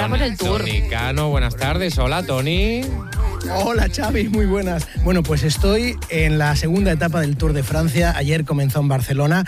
por el Tour. Toni Cano, buenas tardes. Hola, Toni. Hola, Xavi, muy buenas. Bueno, pues estoy en la segunda etapa del Tour de Francia. Ayer comenzó en Barcelona.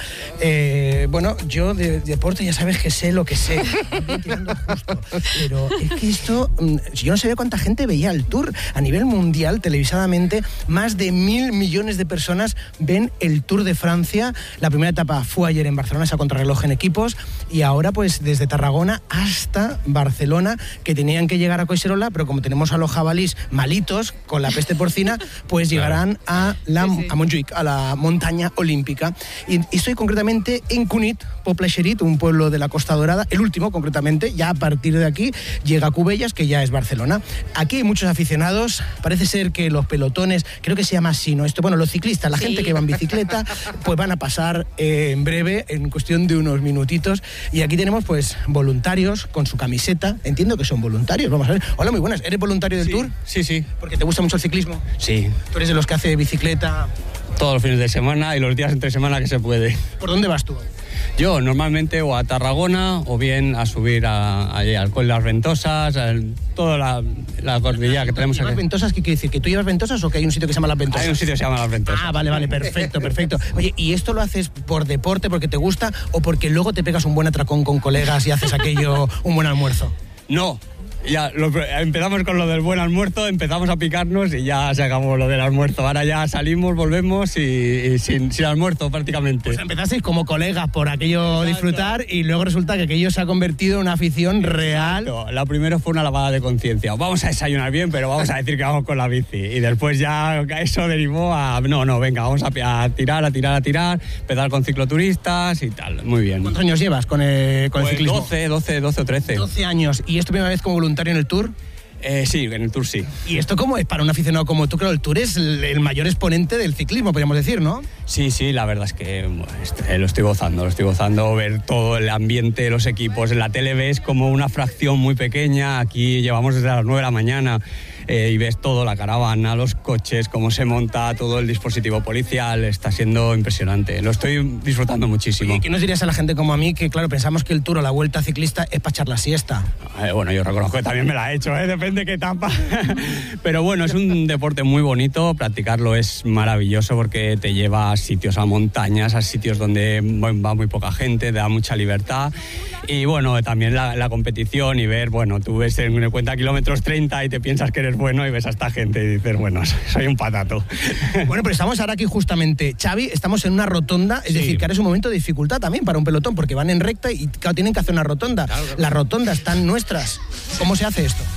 Bueno, yo de deporte ya sabes que sé lo que sé. Estoy tirando justo. Pero es que esto... Yo no sabía cuánta gente veía el Tour. A nivel mundial, televisadamente, más de 1.000 millones de personas ven el Tour de Francia. La primera etapa fue ayer en Barcelona, esa contrarreloj en equipos. Y ahora, pues, desde Tarragona hasta Barcelona, que tenían que llegar a Collserola, pero como tenemos a los jabalís malitos, con la peste porcina, pues llegarán a Montjuïc, a la montaña olímpica. Y estoy concretamente en Cunit, Poble-Xerit, un pueblo de la Costa Dorada, el último concretamente. Ya a partir de aquí llega Cubellas, que ya es Barcelona. Aquí hay muchos aficionados, parece ser que los pelotones, creo que se llama así, ¿no? Esto, bueno, los ciclistas, la gente que va en bicicleta, pues van a pasar en breve, en cuestión de unos minutitos. Y aquí tenemos pues voluntarios con su camiseta, entiendo que son voluntarios, vamos a ver. Hola, muy buenas, ¿eres voluntario del Tour? Sí. ¿Porque te gusta mucho el ciclismo? Sí. ¿Tú eres de los que hace bicicleta? Todos los fines de semana y los días entre semana que se puede. ¿Por dónde vas tú? Yo normalmente o a Tarragona o bien a subir al Coll de las Ventosas, toda la cordillera que tenemos aquí. ¿Las Ventosas qué quiere decir? ¿Que tú llevas Ventosas o que hay un sitio que se llama Las Ventosas? Hay un sitio que se llama Las Ventosas. Ah, vale, perfecto. Oye, ¿y esto lo haces por deporte, porque te gusta o porque luego te pegas un buen atracón con colegas y haces aquello un buen almuerzo? No. Ya empezamos con lo del buen almuerzo, empezamos a picarnos y ya se acabó lo del almuerzo. Ahora ya salimos, volvemos y sin almuerzo prácticamente. Pues empezasteis como colegas por aquello disfrutar y luego resulta que aquello se ha convertido en una afición real. La primera fue una lavada de conciencia. Vamos a desayunar bien, pero vamos a decir que vamos con la bici. Y después ya eso derivó a... No, venga, vamos a tirar, empezar con cicloturistas y tal. Muy bien. ¿Cuántos años llevas con el ciclismo? 12 o 13. 12 años. ¿Y es tu primera vez como voluntario en el Tour? Sí, en el Tour sí. ¿Y esto cómo es para un aficionado como tú? Claro, el Tour es el mayor exponente del ciclismo, podríamos decir, ¿no? Sí, la verdad es que lo estoy gozando, ver todo el ambiente, los equipos. En la tele ves como una fracción muy pequeña, aquí llevamos desde las 9 de la mañana y ves todo, la caravana, los coches, cómo se monta todo el dispositivo policial, está siendo impresionante. Lo estoy disfrutando muchísimo. ¿Y qué nos dirías a la gente como a mí, que claro, pensamos que el Tour o la Vuelta Ciclista es para echar la siesta? Bueno, yo reconozco que también me la he hecho, depende qué etapa. Pero bueno, es un deporte muy bonito, practicarlo es maravilloso porque te lleva a sitios, a montañas, a sitios donde va muy poca gente, te da mucha libertad. Y bueno, también la competición y ver, bueno, tú ves en el cuenta kilómetros 30 y te piensas que eres bueno y ves a esta gente y dices, bueno, soy un patato. Bueno, pero estamos ahora aquí justamente, Xavi, estamos en una rotonda, es decir, que ahora es un momento de dificultad también para un pelotón, porque van en recta y claro, tienen que hacer una rotonda. Claro. Las rotondas están nuestras. ¿Cómo se hace esto?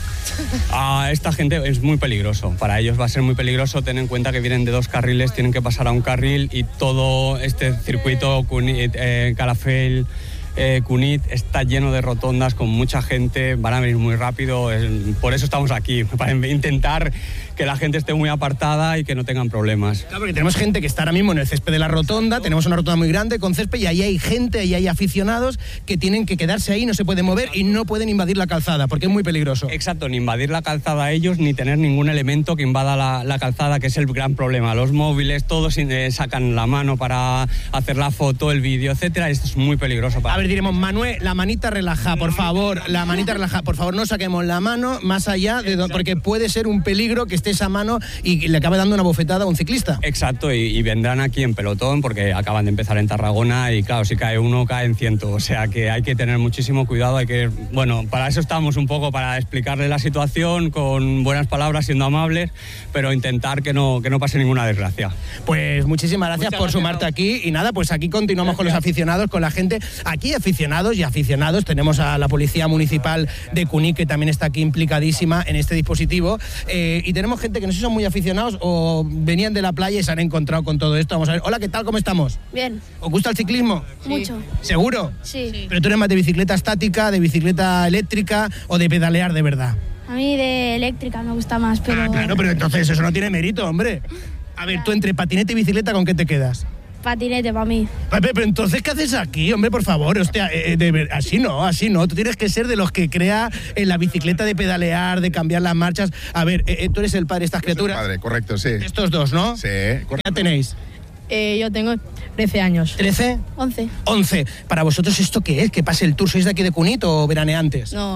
Esta gente es muy peligroso, para ellos va a ser muy peligroso. Ten en cuenta que vienen de 2 carriles, tienen que pasar a un carril y todo este circuito Calafell, Cunit está lleno de rotondas con mucha gente, van a venir muy rápido, por eso estamos aquí, para intentar que la gente esté muy apartada y que no tengan problemas. Claro, porque tenemos gente que está ahora mismo en el césped de la rotonda, tenemos una rotonda muy grande con césped y ahí hay gente, ahí hay aficionados que tienen que quedarse ahí, no se pueden mover y no pueden invadir la calzada porque es muy peligroso. Exacto, ni invadir la calzada ellos, ni tener ningún elemento que invada la calzada, que es el gran problema. Los móviles, todos sacan la mano para hacer la foto, el vídeo, etcétera. Esto es muy peligroso para... A ver, diremos, Manuel, la manita relaja, por favor, la manita relaja, por favor, no saquemos la mano más allá, porque puede ser un peligro que esté esa mano y le acabe dando una bofetada a un ciclista. Exacto, y vendrán aquí en pelotón porque acaban de empezar en Tarragona y claro, si cae uno, caen 100, o sea que hay que tener muchísimo cuidado, para eso estamos un poco, para explicarle la situación con buenas palabras, siendo amables, pero intentar que no pase ninguna desgracia. Pues muchísimas gracias por sumarte aquí y nada, pues aquí continuamos con los aficionados, con la gente. Aquí aficionados y aficionados, tenemos a la Policía Municipal de Cunit que también está aquí implicadísima en este dispositivo y tenemos gente que no sé si son muy aficionados o venían de la playa y se han encontrado con todo esto. Vamos a ver, hola, ¿qué tal? ¿Cómo estamos? Bien. ¿Os gusta el ciclismo? Sí. Mucho. ¿Seguro? Sí. ¿Pero tú eres más de bicicleta estática, de bicicleta eléctrica o de pedalear de verdad? A mí de eléctrica me gusta más, pero... Ah, claro, pero entonces eso no tiene mérito, hombre. A ver, tú entre patinete y bicicleta, ¿con qué te quedas? Patinete para mí. Pero entonces, ¿qué haces aquí, hombre, por favor? Hostia, así no. Tú tienes que ser de los que crea en la bicicleta de pedalear, de cambiar las marchas. A ver, tú eres el padre de estas criaturas. Padre, correcto, sí. Estos dos, ¿no? Sí. ¿Qué edad tenéis? Yo tengo 13 años. ¿13? 11. 11. ¿Para vosotros esto qué es? ¿Que pase el Tour? ¿Sois de aquí de Cunit o veraneantes? No,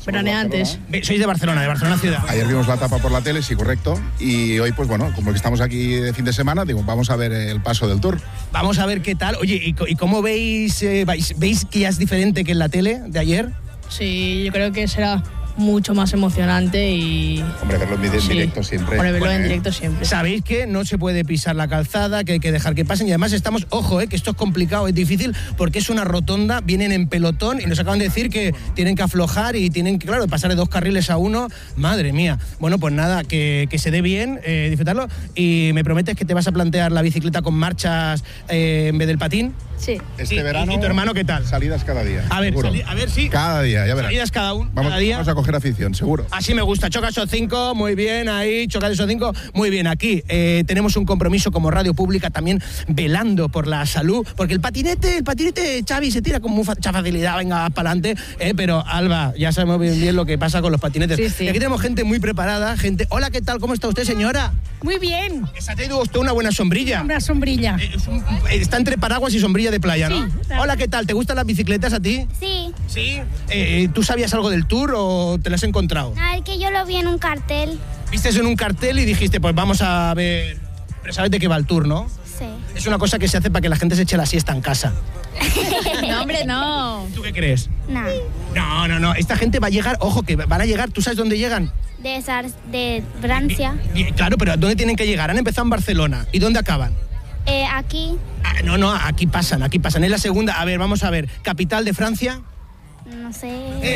veraneantes. Sois de Barcelona ciudad. Ayer vimos la etapa por la tele, sí, correcto. Y hoy, pues bueno, como que estamos aquí de fin de semana, digo, vamos a ver el paso del Tour. Vamos a ver qué tal. Oye, ¿y cómo veis? ¿Veis que ya es diferente que en la tele de ayer? Sí, yo creo que será mucho más emocionante y... Hombre, verlo en directo siempre. Hombre, verlo en directo siempre. Sabéis que no se puede pisar la calzada, que hay que dejar que pasen, y además estamos, ojo, que esto es complicado, es difícil, porque es una rotonda, vienen en pelotón y nos acaban de decir que tienen que aflojar y tienen que, claro, pasar de 2 carriles a 1. Madre mía. Bueno, pues nada, que se dé bien, disfrutarlo, y me prometes que te vas a plantear la bicicleta con marchas en vez del patín. Sí. Este verano. ¿Y tu hermano qué tal? Salidas cada día. A ver, sí. Cada día, ya verás. Salidas cada Vamos día. a coger afición, seguro. Así me gusta. Choca esos 5, muy bien, ahí, choca esos 5, muy bien. Aquí tenemos un compromiso como radio pública también velando por la salud, porque el patinete, Xavi, se tira con mucha facilidad, venga, para adelante, pero Alba, ya sabemos bien lo que pasa con los patinetes. Sí. Y aquí tenemos gente muy preparada, gente... Hola, ¿qué tal? ¿Cómo está usted, señora? Muy bien. ¿Se ha traído usted una buena sombrilla? Una sombrilla. Está entre paraguas y sombrilla de playa, ¿no? Sí, claro. Hola, ¿qué tal? ¿Te gustan las bicicletas a ti? Sí. ¿Sí? ¿Tú sabías algo del Tour o te lo has encontrado? No, es que yo lo vi en un cartel. Viste en un cartel y dijiste, pues vamos a ver... Pero sabes de qué va el Tour, ¿no? Sí. Es una cosa que se hace para que la gente se eche la siesta en casa. No, hombre, no. ¿Tú qué crees? No. No. Esta gente va a llegar, ojo, que van a llegar, ¿tú sabes dónde llegan? De Francia. Claro, pero ¿dónde tienen que llegar? Han empezado en Barcelona. ¿Y dónde acaban? Aquí. No, aquí pasan. Es la segunda. A ver, vamos a ver. ¿Capital de Francia? No sé.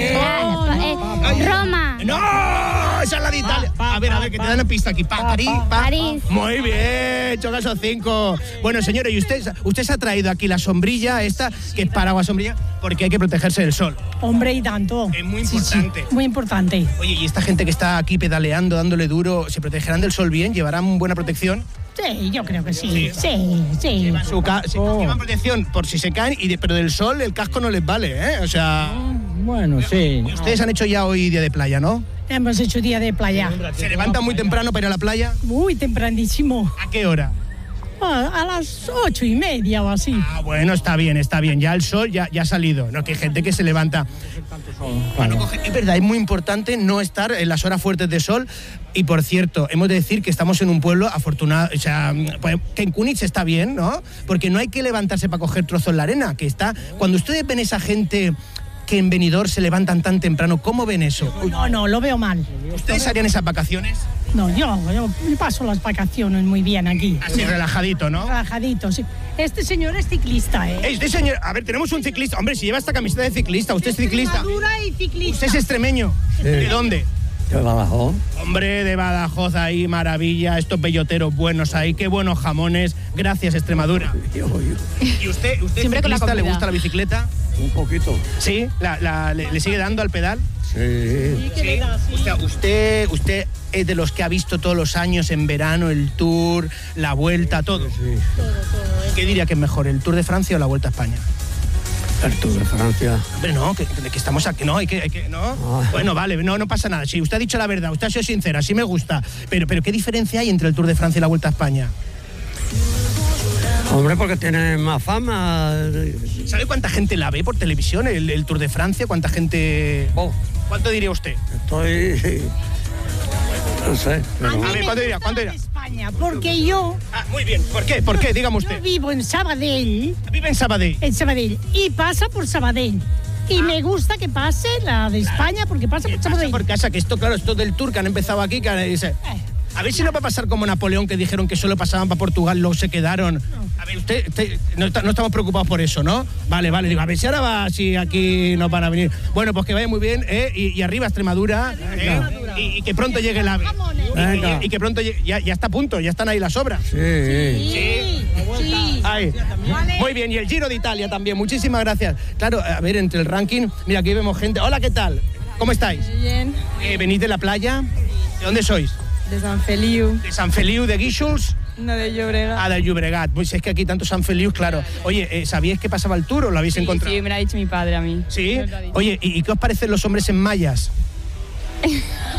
Roma. ¡No! Esa es la de Italia. A ver, que te dan una pista aquí. París. Muy bien, choca esos 5. Bueno, señores, ¿y usted se ha traído aquí la sombrilla esta, que es paraguas sombrilla, porque hay que protegerse del sol? Hombre, y tanto. Es muy importante. Sí, muy importante. Oye, ¿y esta gente que está aquí pedaleando, dándole duro, se protegerán del sol bien? ¿Llevarán buena protección? Sí, yo creo que sí. Sí. Llevan protección por si se caen, pero del sol el casco no les vale, ¿eh? O sea... Bueno, sí. Ustedes han hecho ya hoy día de playa, ¿no? Hemos hecho día de playa. ¿Se levantan muy temprano para ir a la playa? Muy tempranísimo. ¿A qué hora? A las 8:30 o así. Bueno, está bien. Ya el sol ya ha salido. No, que hay gente que se levanta. Bueno, es verdad, es muy importante no estar en las horas fuertes de sol. Y por cierto, hemos de decir que estamos en un pueblo afortunado, o sea, pues, que en Kunitz está bien, ¿no? Porque no hay que levantarse para coger trozos en la arena, que está... Cuando ustedes ven esa gente que en Benidorm se levantan tan temprano, ¿cómo ven eso? No, lo veo mal. ¿Ustedes harían esas vacaciones? No, yo paso las vacaciones muy bien aquí. Así, relajadito, ¿no? Relajadito, sí. Este señor es ciclista, ¿eh? Este señor, a ver, tenemos un ciclista. Hombre, si lleva esta camiseta de ciclista, usted es ciclista. Madura y ciclista. ¿Usted es extremeño? Sí. ¿De dónde? De Badajoz. Hombre, de Badajoz ahí, maravilla, estos belloteros buenos ahí, qué buenos jamones. Gracias, Extremadura. ¿Y usted Siempre con la ciclista, le comida. gusta la bicicleta? Un poquito. ¿Sí? ¿Le sigue dando al pedal? Sí. Sí. O sea, usted es de los que ha visto todos los años en verano el Tour, la Vuelta, todo. Sí. ¿Qué diría que es mejor, el Tour de Francia o la Vuelta a España? El Tour de Francia. Hombre, no, que estamos aquí, no, hay que, ¿no? Ah. Bueno, vale, no pasa nada. Sí, usted ha dicho la verdad, usted ha sido sincera, sí me gusta. Pero ¿qué diferencia hay entre el Tour de Francia y la Vuelta a España? Hombre, porque tiene más fama. ¿Sabe cuánta gente la ve por televisión, el Tour de Francia? ¿Cuánta gente...? Oh, ¿Cuánto diría usted? estoy... No sé. Pero... A ver, ¿cuánto diría? ¿Cuánto diría? España, porque yo... Muy bien. ¿Por qué? ¿Por qué? Dígame Yo usted. vivo en Sabadell. Vive en Sabadell. Y pasa por Sabadell. Y me gusta que pase la de España porque pasa por Sabadell. Por casa, que esto, claro, esto del Tour que han empezado aquí, que dice... A ver si no va a pasar como Napoleón, que dijeron que solo pasaban para Portugal, luego se quedaron. A ver, usted no estamos preocupados por eso, ¿no? Vale, digo, a ver si ahora va, si aquí nos van a venir. Bueno, pues que vaya muy bien, y arriba Extremadura, y que pronto llegue el AVE. Y que pronto llegue, ya está a punto, ya están ahí las obras. Sí. Ahí. Muy bien, y el Giro de Italia también, muchísimas gracias. Claro, a ver, entre el ranking, mira, aquí vemos gente. Hola, ¿qué tal? ¿Cómo estáis? Bien. ¿Venís de la playa? ¿De dónde sois? De Sant Feliu. ¿De Sant Feliu, de Guíxols? No, de Llobregat. Ah, del Llobregat. Pues es que aquí tanto Sant Feliu, claro. Oye, ¿sabíais que pasaba el Tour o lo habéis encontrado? Sí, me lo ha dicho mi padre a mí. ¿Sí? Oye, ¿y qué os parecen los hombres en mallas?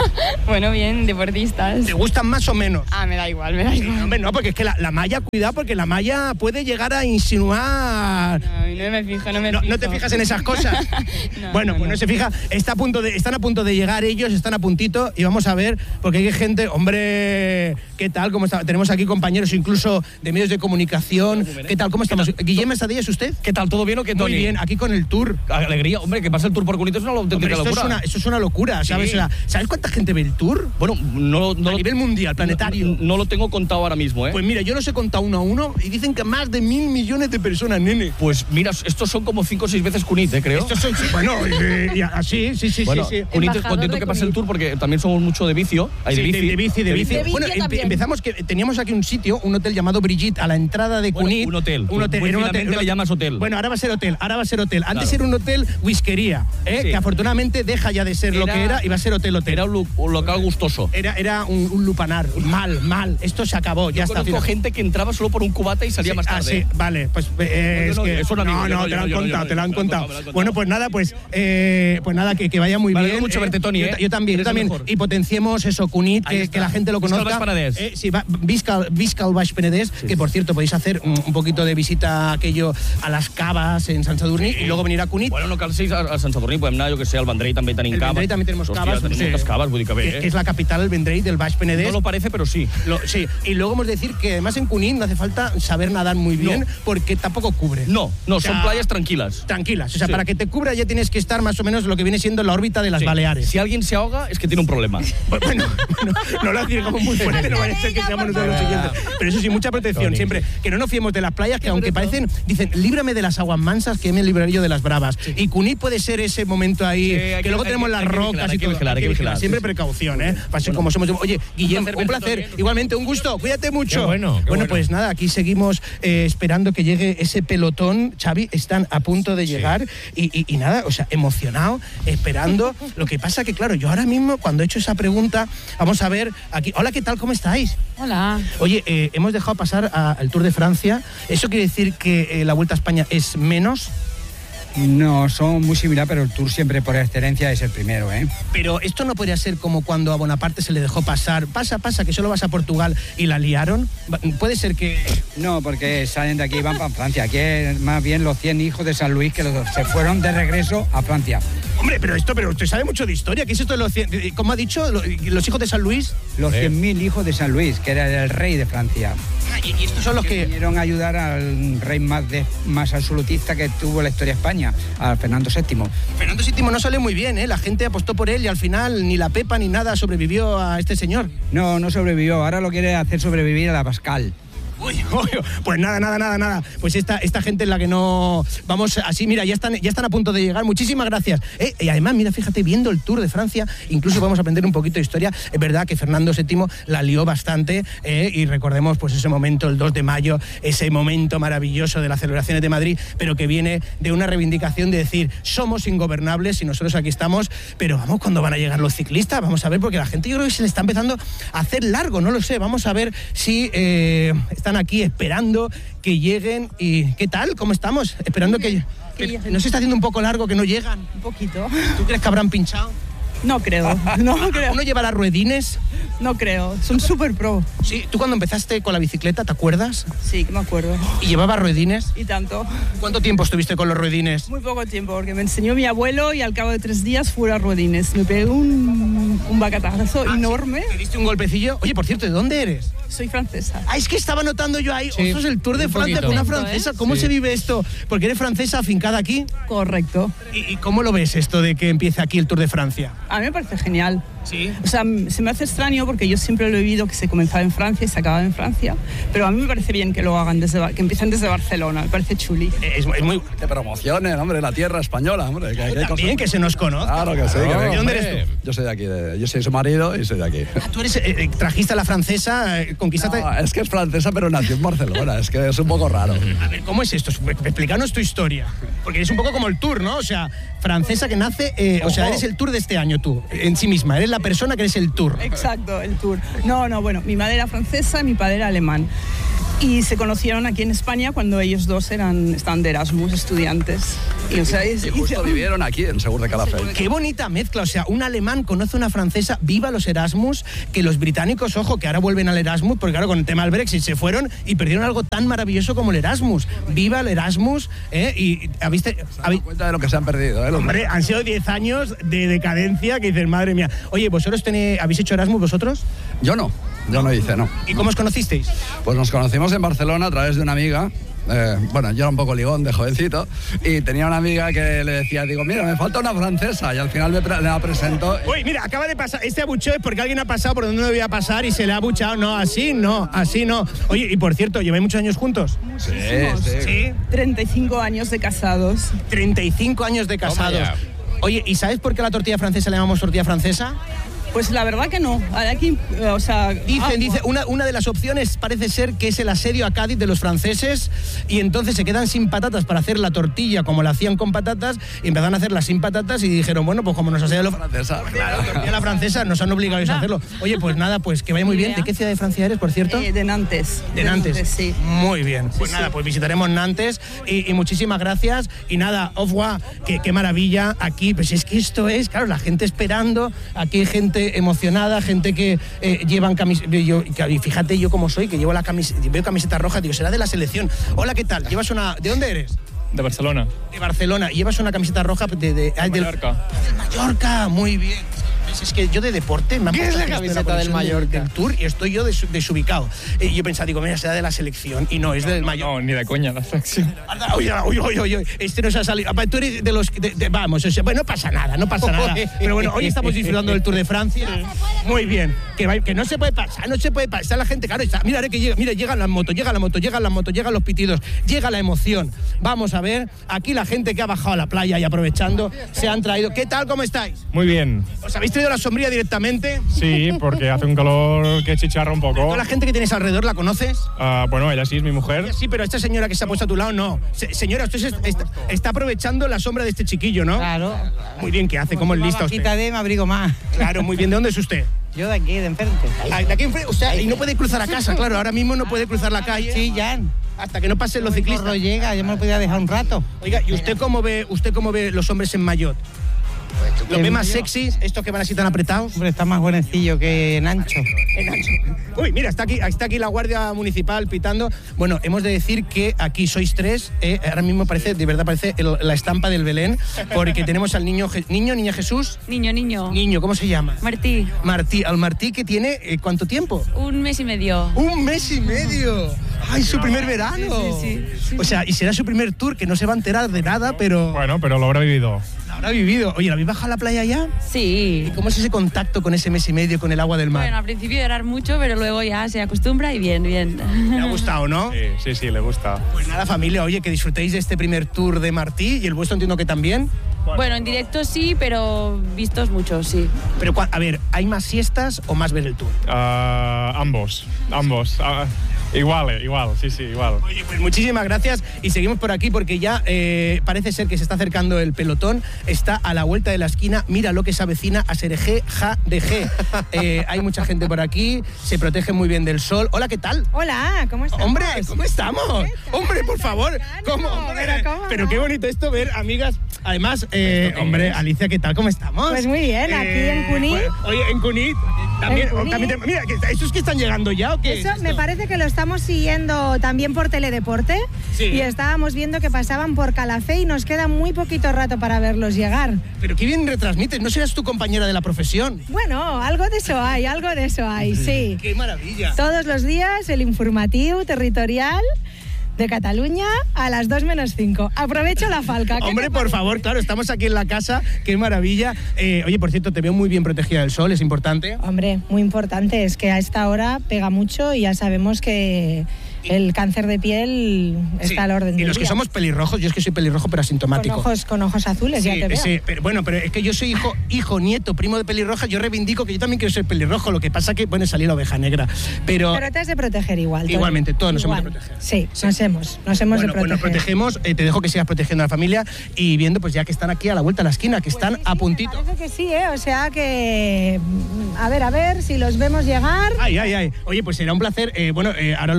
Bueno, bien, deportistas. ¿Te gustan más o menos? Ah, me da igual, me da igual. Hombre, no, porque es que la malla, cuidado, porque la malla puede llegar a insinuar... No me fijo, no me fijo. ¿No te fijas en esas cosas? Bueno, pues no se fija. Están a punto de llegar ellos, están a puntito, y vamos a ver, porque hay gente, hombre, ¿qué tal? ¿Cómo está? Tenemos aquí compañeros incluso de medios de comunicación. ¿Qué tal? ¿Cómo estamos? Guillem Estadilla, ¿es usted? ¿Qué tal? ¿Todo bien o qué, Toni? Muy bien, aquí con el tour. Alegría, hombre, que pasa el tour por Cunit es una auténtica locura. Esto es una locura, ¿sabes? Sí. O sea, ¿sabes cuánta gente ve el tour? Bueno, a nivel mundial, planetario. No lo tengo contado ahora mismo, ¿eh? Pues mira, yo los he contado uno a uno y dicen que más de 1.000 millones de personas, nene. Pues mira, estos son como 5 o 6 veces Cunit, creo. Estos son, bueno, sí. Bueno, Cunit es contento que pase el tour porque también somos mucho de vicio. Hay de bici. De bici. Bueno, empezamos que teníamos aquí un sitio, un hotel llamado Brigitte, a la entrada de Cunit. Un hotel. Muy finamente le llamas hotel. Bueno, ahora va a ser hotel. Antes era un hotel whiskería, que afortunadamente deja ya de ser lo que era y va a ser hotel. Era un local gustoso. Era un lupanar. Mal. Esto se acabó, ya está. Conozco gente que entraba solo por un cubata y salía más tarde. Sí, vale. Pues es que... No, te lo han contado. Bueno, pues nada, que vaya muy bien. Me mucho verte, Toni. Yo también. Y potenciemos eso, Cunit, que la gente lo conozca. Sí, Visca al Baix Penedès, que por cierto podéis hacer un poquito de visita aquello a las caves en Sant Sadurní y luego venir a Cunit. Bueno, no cal ser a Sant Sadurní, podem anar, jo que sé, al Vendrell també tenim caves. Al Vendrell també tenemos caves. Tenim moltes caves, vull dir que bé. Que es la capital, el Vendrell del Baix Penedès. No lo parece, pero sí. Sí, y luego hemos de decir que además en Cunit no hace falta saber nadar muy bien porque tampoco cubre. No, son playas tranquilas. Tranquilas, o sea, para que te cubra ya tienes que estar más o menos lo que viene siendo la órbita de las Baleares. Si alguien se ahoga es que tiene un problema. Bueno, no lo digamos muy fuerte, no vaya a ser que seamos nosotros los siguientes. Pero eso sí, mucha protección siempre. Que no nos fiemos de las playas, que aunque parecen, dicen, líbrame de las aguas mansas, que me libraré yo de las bravas. Y Cunit puede ser ese momento ahí, que luego tenemos las rocas y todo. Hay que vigilar. Siempre precaución, ¿eh? Así como somos. Oye, Guillem, un placer. Igualmente, un gusto. Cuídate mucho. Bueno, pues nada, aquí seguimos esperando que llegue ese pelotón. Xavi, están a punto de llegar y nada, o sea, emocionado, esperando. Lo que pasa que, claro, yo ahora mismo, cuando he hecho esa pregunta, vamos a ver aquí. Hola, ¿qué tal? ¿Cómo estáis? Hola. Oye, hemos dejado pasar al Tour de Francia. ¿Eso quiere decir que la Vuelta a España es menos? No, son muy similares, pero el Tour siempre por excelencia es el primero, ¿eh? Pero esto no podría ser como cuando a Bonaparte se le dejó pasar. Pasa, que solo vas a Portugal y la liaron. Puede ser que... No, porque salen de aquí y van para Francia. Aquí es más bien los 100 hijos de San Luis que se fueron de regreso a Francia. Hombre, pero usted sabe mucho de historia. ¿Qué es esto de los 100? ¿Cómo ha dicho? ¿Los hijos de San Luis? Los 100.000 hijos de San Luis, que era el rey de Francia. Y estos son los que vinieron a ayudar al rey más absolutista que tuvo la historia de España, a Fernando VII. Fernando VII no sale muy bien, ¿eh? La gente apostó por él y al final ni la Pepa ni nada sobrevivió a este señor. No sobrevivió. Ahora lo quiere hacer sobrevivir a la Pascal. Uy, pues nada. Pues esta gente es la que no... Vamos así, mira, ya están a punto de llegar. Muchísimas gracias. Y además, mira, fíjate, viendo el Tour de Francia, incluso vamos a aprender un poquito de historia. Es verdad que Fernando VII la lió bastante, y recordemos pues ese momento, el 2 de mayo, ese momento maravilloso de las celebraciones de Madrid, pero que viene de una reivindicación de decir, somos ingobernables y nosotros aquí estamos, pero vamos, ¿cuándo van a llegar los ciclistas? Vamos a ver, porque la gente yo creo que se le está empezando a hacer largo, no lo sé. Vamos a ver si están aquí esperando que lleguen. ¿Y qué tal? ¿Cómo estamos? Esperando que ¿no se está haciendo un poco largo que no llegan? Un poquito. ¿Tú crees que habrán pinchado? No creo. ¿Uno lleva las ruedines? No creo. Son súper pro. Sí, ¿tú cuando empezaste con la bicicleta, te acuerdas? Sí, que me acuerdo. ¿Y llevabas ruedines? Y tanto. ¿Cuánto tiempo estuviste con los ruedines? Muy poco tiempo, porque me enseñó mi abuelo y al cabo de 3 días fui a ruedines. Me pegué un bacatazo enorme. ¿Sí? ¿Te diste un golpecillo? Oye, por cierto, ¿de dónde eres? Soy francesa. Es que estaba notando yo ahí, sí, eso es el Tour de Francia con una francesa. ¿Cómo se vive esto? Porque eres francesa afincada aquí. Correcto. ¿Y cómo lo ves esto de que empiece aquí el Tour de Francia? A mí me parece genial. Sí. O sea, se me hace extraño porque yo siempre lo he vivido que se comenzaba en Francia y se acababa en Francia, pero a mí me parece bien que lo hagan que empiecen desde Barcelona, me parece chuli. Es muy... Que promocionen, hombre, la tierra española, hombre. También que se nos conozca. Claro que sí. ¿De dónde eres tú? Yo soy de aquí, yo soy su marido y soy de aquí. Tú eres, trajiste a la francesa, conquistaste... No, es que es francesa pero nació en Barcelona, es que es un poco raro. A ver, ¿cómo es esto? Explícanos tu historia. Porque es un poco como el Tour, ¿no? O sea, francesa que nace, o sea, eres el Tour de este año tú, en sí misma, eres la persona que eres el Tour. Exacto, el Tour. No, bueno, mi madre era francesa y mi padre era alemán. Y se conocieron aquí en España cuando ellos dos estaban de Erasmus, estudiantes. Y, o sea, y justo vivieron aquí en Segur de Calafell. Qué bonita mezcla, o sea, un alemán conoce a una francesa, viva los Erasmus, que los británicos, ojo, que ahora vuelven al Erasmus, porque claro, con el tema del Brexit se fueron y perdieron algo tan maravilloso como el Erasmus. Viva el Erasmus, y ¿habéis cuenta de lo que se han perdido, Hombre, han sido 10 años de decadencia que dices, madre mía. Oye, ¿vosotros habéis hecho Erasmus vosotros? Yo no hice, no. ¿Y cómo os conocisteis? Pues nos conocimos en Barcelona a través de una amiga. Bueno, yo era un poco ligón de jovencito y tenía una amiga que le decía, digo, mira, me falta una francesa, y al final me la presentó. Uy, mira, acaba de pasar, este abucheo es porque alguien ha pasado por donde no debía pasar y se le ha abuchado. No, así no. Oye, y por cierto, ¿lleváis muchos años juntos? Sí. 35 años de casados. 35 años de casados. Oye, ¿y sabes por qué a la tortilla francesa le llamamos tortilla francesa? Pues la verdad que no. Aquí, o sea, dice, una de las opciones parece ser que es el asedio a Cádiz de los franceses, y entonces se quedan sin patatas para hacer la tortilla como la hacían con patatas, y empezaron a hacerla sin patatas y dijeron, bueno, pues como nos asedia la francesa, la francesa, nos han obligado a hacerlo. Oye, pues nada, pues que vaya muy bien. ¿De qué ciudad de Francia eres, por cierto? De Nantes. De Nantes, sí. Muy bien. Pues sí, nada, pues visitaremos Nantes y muchísimas gracias. Y nada, au revoir, qué maravilla aquí. Pues es que esto es, claro, la gente esperando, aquí hay gente emocionada, gente que llevan camisetas. Y fíjate yo cómo soy, que llevo veo camiseta roja, digo, será de la selección. Hola, ¿qué tal? ¿Llevas una? ¿De dónde eres? De Barcelona. De Barcelona. ¿Y llevas una camiseta roja de Mallorca? Del Mallorca, muy bien. Es que yo de deporte me han ¿Qué es la camiseta del Mallorca? Del Tour, y estoy yo desubicado. Y yo pensaba, digo, mira, será de la selección, y no, es del Mallorca. No, ni de coña la selección. Oye, este nos ha salido. Tú eres de los vamos, o sea, bueno, no pasa nada. Pero bueno, hoy estamos disfrutando del Tour de Francia. Muy bien. Que no se puede pasar, Está la gente, claro, mira que llega la moto, llegan los pitidos, llega la emoción. Vamos a ver, aquí la gente que ha bajado a la playa y aprovechando, se han traído. ¿Qué tal? ¿Cómo estáis? Muy bien. ¿Os habéis traído la sombrilla directamente? Sí, porque hace un calor que chicharra un poco. ¿Toda la gente que tienes alrededor la conoces? Bueno, ella sí es mi mujer. Sí, pero esta señora que se ha puesto a tu lado, no. Señora, usted está aprovechando la sombra de este chiquillo, ¿no? Claro. Muy bien, ¿qué hace? ¿Cómo es lista usted? Me abrigo más. Claro, muy bien. ¿De dónde es usted? Yo de aquí, de enfrente. ¿De aquí enfrente? O sea, y no puede cruzar a casa, claro. Ahora mismo no puede cruzar la calle. Sí, ya. Hasta que no pasen los ciclistas. No llega, yo me lo podía dejar un rato. Oiga, ¿y usted cómo ve los hombres en maillot? ¿Los ve más sexys, estos que van así tan apretados? Hombre, está más buenecillo que en ancho. Uy, mira, está aquí la Guardia Municipal pitando. Bueno, hemos de decir que aquí sois tres. Ahora mismo parece la estampa del Belén, porque tenemos al niña Jesús. Niño. ¿Cómo se llama? Martí. Al Martí, que tiene, ¿cuánto tiempo? 1 mes y medio. ¡1 mes y medio! ¡Ay, su primer verano! Sí. O sea, y será su primer tour, que no se va a enterar de nada, pero... Bueno, pero lo habrá vivido. Oye, ¿la habéis bajado a la playa ya? Sí. ¿Y cómo es ese contacto con ese mes y medio con el agua del mar? Bueno, al principio llorar mucho, pero luego ya se acostumbra y bien. ¿Le ha gustado, no? Sí, le gusta. Pues nada, familia, oye, que disfrutéis de este primer tour de Martí, y el vuestro entiendo que también. Bueno, en directo sí, pero vistos muchos, sí. Pero, a ver, ¿hay más siestas o más ver el tour? Ambos. Igual, sí, igual. Oye, pues muchísimas gracias, y seguimos por aquí porque ya parece ser que se está acercando el pelotón, está a la vuelta de la esquina, mira lo que se avecina a Serejé, ja de G. Hay mucha gente por aquí, se protege muy bien del sol. Hola, ¿qué tal? Hola, ¿cómo estamos? Hombre, ¿cómo estamos? Hombre, por favor. ¿Cómo? Pero qué bonito esto ver amigas. Además, hombre, Alicia, ¿qué tal? ¿Cómo estamos? Pues muy bien, aquí en Cunit. Oye, en Cunit. También, mira, ¿estos que están llegando ya o qué? Eso me parece que lo estamos siguiendo también por Teledeporte. Sí. Y estábamos viendo que pasaban por Calafell y nos queda muy poquito rato para verlos llegar. Pero qué bien retransmites, ¿no serás tu compañera de la profesión? Bueno, algo de eso hay, sí. ¡Qué maravilla! Todos los días el informativo territorial de Cataluña a las 2:05. Aprovecho la falca. Hombre, por favor, claro, estamos aquí en la casa, qué maravilla. Oye, por cierto, te veo muy bien protegida del sol, ¿es importante? Hombre, muy importante, es que a esta hora pega mucho y ya sabemos que el cáncer de piel está al orden del día. Y los que somos pelirrojos, yo es que soy pelirrojo pero asintomático. Con ojos azules, ya te veo. Sí, pero es que yo soy hijo, nieto, primo de pelirroja, yo reivindico que yo también quiero ser pelirrojo, lo que pasa que, salí la oveja negra. Pero te has de proteger igual. Igualmente, todos nos hemos de proteger. Sí, nos hemos de proteger. Bueno, protegemos, te dejo que sigas protegiendo a la familia y viendo pues ya que están aquí a la vuelta de la esquina, que están a puntito. Me parece que sí, o sea que... A ver si los vemos llegar. Ay. Oye, pues será un placer. Ahora lo vamos a ver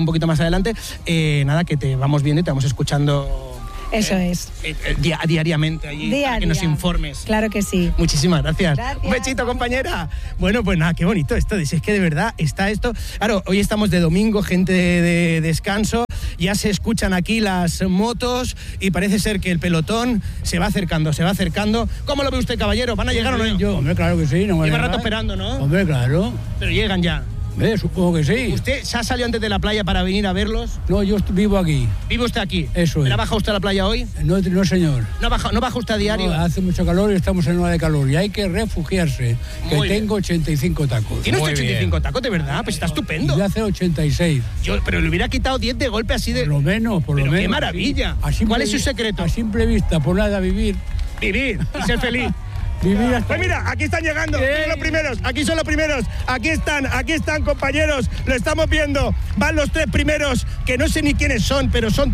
un poquito más adelante. Nada, que te vamos viendo y te vamos escuchando. Eso es. Diariamente allí, para que nos informes. Claro que sí. Muchísimas gracias. Un besito, compañera. Bueno, pues nada, qué bonito esto. Es que de verdad está esto. Claro, hoy estamos de domingo, gente de descanso. Ya se escuchan aquí las motos y parece ser que el pelotón se va acercando. ¿Cómo lo ve usted, caballero? ¿Van a llegar o no? Yo, hombre, claro que sí. No lleva rato esperando, ¿no? Hombre, claro. Pero llegan ya. Supongo que sí. ¿Usted se ha salido antes de la playa para venir a verlos? No, yo vivo aquí. ¿Vive usted aquí? Eso es. ¿Ha bajado usted a la playa hoy? No, señor. ¿No baja usted a diario? No, hace mucho calor y estamos en hora de calor y hay que refugiarse. Muy tengo 85 tacos. ¿Tiene usted 85 tacos, de verdad? Pues está estupendo. Yo hace 86. Pero le hubiera quitado 10 de golpe así de... Por lo menos. ¡Qué maravilla! ¿Cuál es su secreto? A simple vista, por nada, vivir. Vivir y ser feliz. Pues mira, aquí están llegando, aquí son los primeros, aquí están compañeros, lo estamos viendo, van los 3 primeros, que no sé ni quiénes son, pero son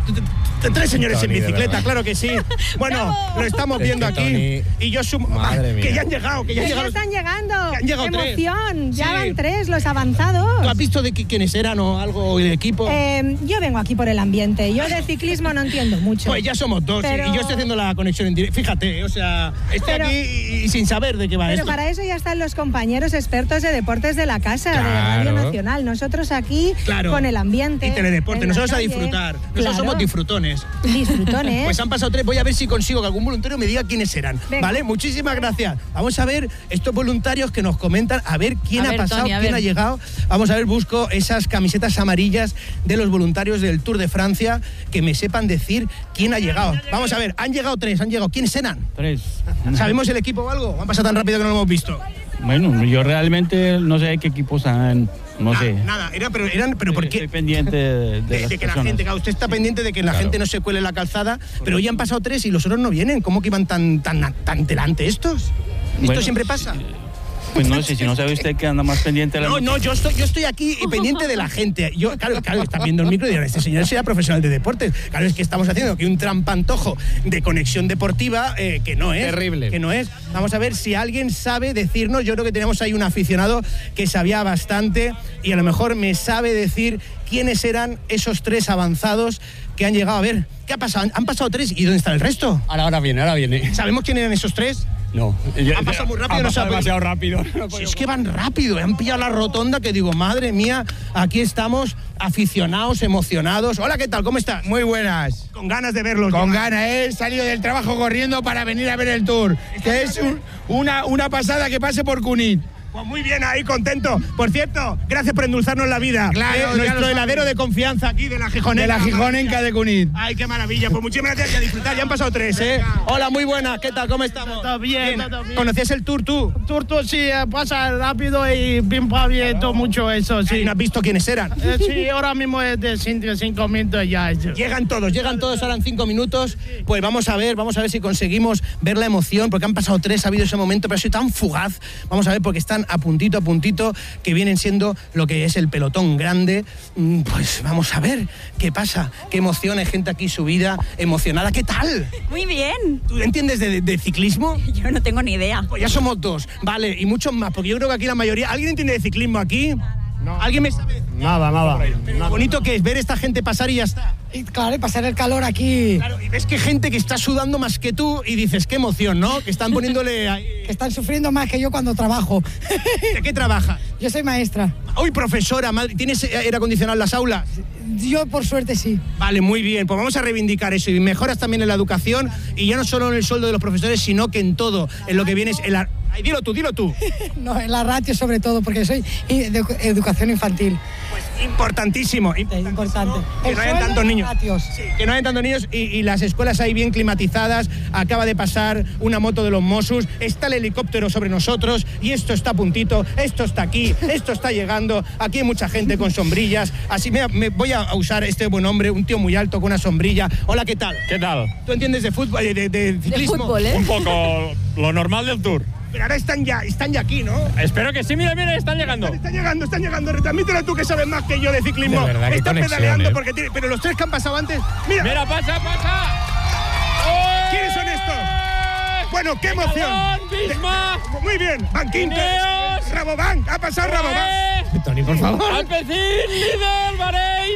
3 señores en bicicleta, claro que sí. Bueno, lo estamos viendo aquí y yo sumo, que ya han llegado, ya están llegando, ¡Qué emoción! Ya van 3 los avanzados. ¿Tú has visto de quiénes eran o algo del equipo? Yo vengo aquí por el ambiente, yo de ciclismo no entiendo mucho. Pues ya somos 2 y yo estoy haciendo la conexión en directo, fíjate, o sea, estoy aquí y sin saber de qué va esto. Pero para eso ya están los compañeros expertos de deportes de la casa, de Radio Nacional. Nosotros aquí con el ambiente. Y teledeporte, nosotros a disfrutar. Nosotros somos disfrutones. Disfrutones. Pues han pasado 3, voy a ver si consigo que algún voluntario me diga quiénes eran. Venga. ¿Vale? Muchísimas gracias. Vamos a ver estos voluntarios que nos comentan, a ver quién ha pasado, Tony, quién ha llegado. Vamos a ver, busco esas camisetas amarillas de los voluntarios del Tour de Francia, que me sepan decir quién ha llegado. Vamos a ver, han llegado 3, ¿quiénes eran? 3. ¿Sabemos el equipo o algo? Han pasado tan rápido que no lo hemos visto. Bueno, yo realmente no sé qué equipos han, no sé. Nada, pero ¿por qué? Estoy pendiente de que la gente, claro, usted está pendiente de que la gente no se cuele la calzada, pero hoy han pasado 3 y los otros no vienen. ¿Cómo que iban tan delante estos? ¿Esto siempre pasa? Pues no sé, si no sabe usted que anda más pendiente de la No, yo estoy aquí y pendiente de la gente. Yo, claro, están viendo el micro y dirán, este señor será profesional de deportes. Claro, es que estamos haciendo aquí un trampantojo de conexión deportiva que no es. Terrible. Que no es. Vamos a ver si alguien sabe decirnos. Yo creo que tenemos ahí un aficionado que sabía bastante y a lo mejor me sabe decir quiénes eran esos 3 avanzados que han llegado. A ver, ¿qué ha pasado? Han pasado 3 y ¿dónde está el resto? Ahora viene. ¿Sabemos quién eran esos 3? No. Ha pasado muy rápido. Ha pasado demasiado rápido. Si es que van rápido, han pillado la rotonda que digo, madre mía, aquí estamos aficionados, emocionados. Hola, ¿qué tal? ¿Cómo estás? Muy buenas. Con ganas de verlos. Con ganas, he salido del trabajo corriendo para venir a ver el Tour, que es una pasada que pase por Cunit. Pues muy bien, ahí contento. Por cierto, gracias por endulzarnos la vida. Claro, nuestro heladero de confianza aquí de la Gijonenca. De la Gijonenca de Cunit. Ay, qué maravilla. Pues muchísimas gracias y a disfrutar. Ya han pasado 3, ¿eh? Hola, muy buena. ¿Qué tal? ¿Cómo estamos? Todo bien. ¿Conocías el Tour tú? Tour sí, pasa rápido y bien abierto mucho eso, sí. ¿No has visto quiénes eran? Sí, ahora mismo es de 5 minutos ya. Llegan todos ahora en 5 minutos. Pues vamos a ver si conseguimos ver la emoción, porque han pasado 3, ha habido ese momento, pero ha sido tan fugaz. Vamos a ver, porque están a puntito, que vienen siendo lo que es el pelotón grande. Pues vamos a ver qué pasa, qué emoción, hay gente aquí subida, emocionada. ¿Qué tal? Muy bien. ¿Tú entiendes de ciclismo? Yo no tengo ni idea. Pues ya somos 2, vale, y muchos más, porque yo creo que aquí la mayoría... ¿Alguien entiende de ciclismo aquí? No. ¿Alguien me sabe? Nada. Bonito que es ver esta gente pasar y ya está. Y claro, y pasar el calor aquí. Claro, y ves que gente que está sudando más que tú y dices, qué emoción, ¿no? Que están poniéndole ahí... Que están sufriendo más que yo cuando trabajo. ¿De qué trabajas? Yo soy maestra. Hoy profesora, madre, ¿tienes aire acondicionado en las aulas? Yo por suerte sí. Vale, muy bien, pues vamos a reivindicar eso y mejoras también en la educación y ya no solo en el sueldo de los profesores, sino que en todo, en lo que viene es el... Ay, dilo tú. No, en la ratio sobre todo, porque soy de educación infantil. Pues importantísimo. Importante. Que no hayan tantos niños. Sí, que no hayan tantos niños y las escuelas ahí bien climatizadas. Acaba de pasar una moto de los Mossos, está el helicóptero sobre nosotros y esto está a puntito, esto está aquí, esto está llegando. Aquí hay mucha gente con sombrillas. Así me voy a usar este buen hombre, un tío muy alto con una sombrilla. Hola, ¿qué tal? ¿Qué tal? ¿Tú entiendes de fútbol, de ciclismo? De fútbol, ¿eh? Un poco lo normal del Tour. Pero ahora están ya aquí, ¿no? Espero que sí, mira, están llegando. Están llegando. Retransmítelo tú que sabes más que yo de ciclismo. De verdad, están pedaleando pero los 3 que han pasado antes. Mira, pasa. ¿Quiénes son estos? Bueno, qué emoción. Bisma. Muy bien, Van Quinter. Rabobank, ha pasado Rabobank. Toni, por favor. Alpecin, líder, Bahrein,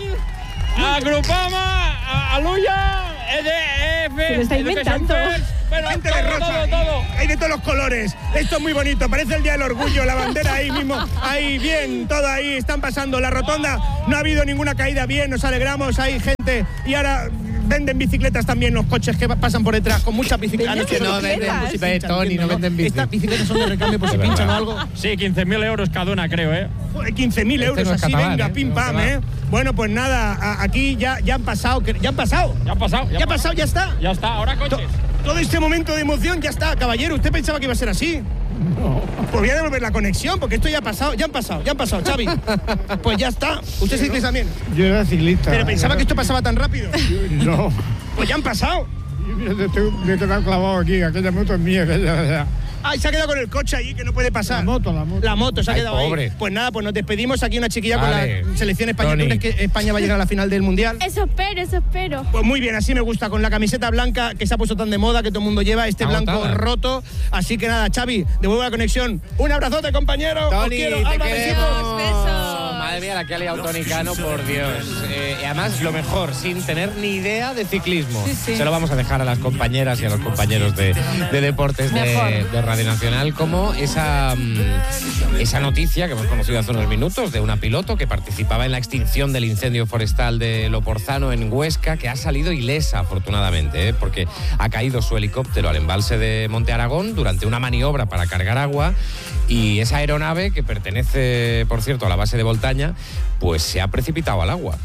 Grupama, Aluya, EDF, Se lo está inventando. Bueno, Gente de rosa. todo. Hay de todos los colores. Esto es muy bonito. Parece el Día del Orgullo. La bandera ahí mismo. Ahí, bien, todo ahí. Están pasando. La rotonda no ha habido ninguna caída. Bien, nos alegramos. Hay gente. Y ahora venden bicicletas también los coches que pasan por detrás con muchas bicicletas. Que no venden bicicletas, Toni, no venden bicicletas. Estas bicicletas son de recambio por si pinchan o algo. Sí, 15.000 euros cada una, creo, ¿eh? Joder, 15.000 euros no es así, catalán, venga, pim pam, ¿eh? Bueno, pues nada, aquí ya han pasado. ¿Ya han pasado? Ya ha pasado. ¿Ya ha pasado? ¿Ya está? Ya está, ahora coches. Todo este momento de emoción ya está, caballero. ¿Usted pensaba que iba a ser así? No. Pues voy a devolver la conexión, porque esto ya ha pasado, Xavi. Pues ya está. ¿Usted sí también? Yo era ciclista. ¿Pero pensaba que esto pasaba tan rápido? No. Pues ya han pasado. Me he quedado clavado aquí, aquella moto es mía. Ay, se ha quedado con el coche ahí, que no puede pasar. La moto. Se ha Ay, quedado pobre. ahí. Pues nada, pues nos despedimos aquí una chiquilla Vale. con la selección española. ¿Tú Toni. crees que España va a llegar a la final del Mundial? Eso espero. Pues muy bien, así me gusta, con la camiseta blanca que se ha puesto tan de moda, que todo el mundo lleva, este blanco Agotada. roto. Así que nada, Xavi, devuelve la conexión. Un abrazote, compañero. Os Toni, quiero. te Alba, queremos. besitos. Madre mía, la que ha liado Toni Cano, por Dios. Y además, lo mejor, sin tener ni idea de ciclismo. Se lo vamos a dejar a las compañeras y a los compañeros de deportes de Radio Nacional, como esa noticia que hemos conocido hace unos minutos de una piloto que participaba en la extinción del incendio forestal de Loporzano en Huesca, que ha salido ilesa, afortunadamente, porque ha caído su helicóptero al embalse de Monte Aragón durante una maniobra para cargar agua. Y esa aeronave, que pertenece, por cierto, a la base de Voltaña, pues se ha precipitado al agua.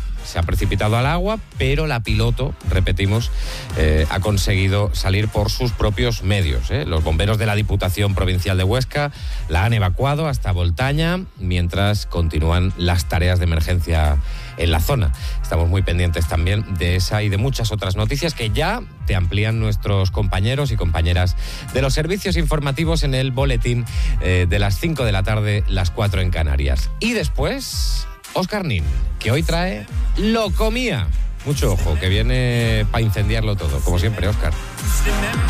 Pero la piloto, repetimos, ha conseguido salir por sus propios medios. Los bomberos de la Diputación Provincial de Huesca la han evacuado hasta Voltaña, mientras continúan las tareas de emergencia en la zona. Estamos muy pendientes también de esa y de muchas otras noticias que ya te amplían nuestros compañeros y compañeras de los servicios informativos en el boletín de las 5 de la tarde, las 4 en Canarias. Y después, Óscar Nin, que hoy trae Locomía. Mucho ojo, que viene para incendiarlo todo, como siempre, Óscar.